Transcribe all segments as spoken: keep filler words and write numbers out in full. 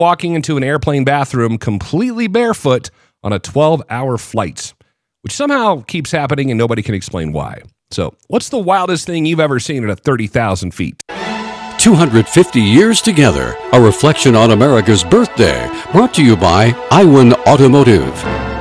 walking into an airplane bathroom completely barefoot on a twelve-hour flight, which somehow keeps happening and nobody can explain why. So, what's the wildest thing you've ever seen at thirty thousand feet? two hundred fifty years together, a reflection on America's birthday, brought to you by Iwan Automotive.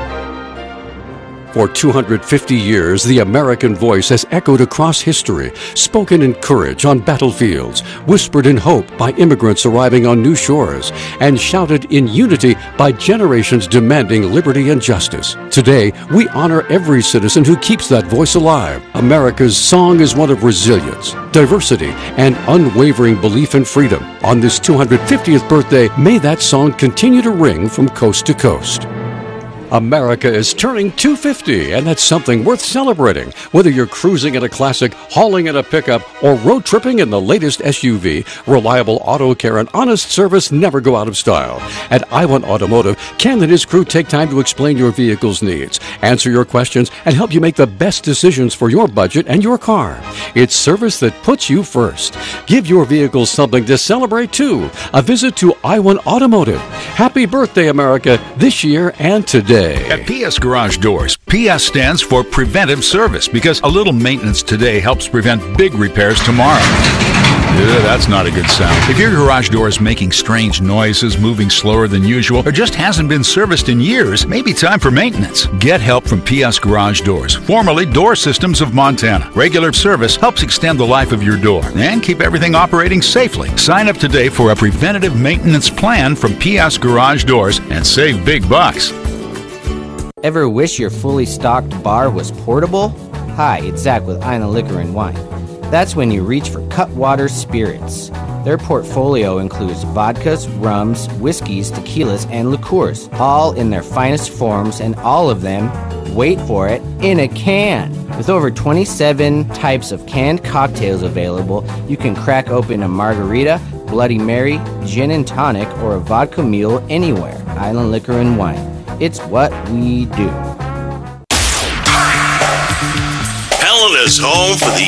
For two hundred fifty years, the American voice has echoed across history, spoken in courage on battlefields, whispered in hope by immigrants arriving on new shores, and shouted in unity by generations demanding liberty and justice. Today, we honor every citizen who keeps that voice alive. America's song is one of resilience, diversity, and unwavering belief in freedom. On this two hundred fiftieth birthday, may that song continue to ring from coast to coast. America is turning two hundred fifty, and that's something worth celebrating. Whether you're cruising in a classic, hauling in a pickup, or road tripping in the latest S U V, reliable auto care and honest service never go out of style. At Iwan Automotive, Ken and his crew take time to explain your vehicle's needs, answer your questions, and help you make the best decisions for your budget and your car. It's service that puts you first. Give your vehicle something to celebrate too. A visit to Iwan Automotive. Happy birthday, America, this year and today. At P S Garage Doors, P S stands for Preventive Service because a little maintenance today helps prevent big repairs tomorrow. Yeah, that's not a good sound. If your garage door is making strange noises, moving slower than usual, or just hasn't been serviced in years, maybe time for maintenance. Get help from P S Garage Doors, formerly Door Systems of Montana. Regular service helps extend the life of your door and keep everything operating safely. Sign up today for a preventative maintenance plan from P S Garage Doors and save big bucks. Ever wish your fully stocked bar was portable? Hi, it's Zach with Island Liquor and Wine. That's when you reach for Cutwater Spirits. Their portfolio includes vodkas, rums, whiskeys, tequilas, and liqueurs, all in their finest forms, and all of them, wait for it, in a can. With over twenty-seven types of canned cocktails available, you can crack open a margarita, Bloody Mary, gin and tonic, or a vodka mule anywhere. Island Liquor and Wine. It's what we do. Helena is home for the